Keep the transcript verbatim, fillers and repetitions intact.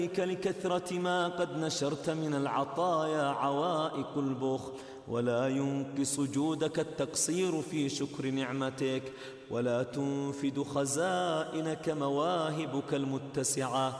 لكثرة ما قد نشرت من العطايا عوائق البخل، ولا ينقص جودك التقصير في شكر نعمتك، ولا تنفد خزائنك مواهبك المتسعة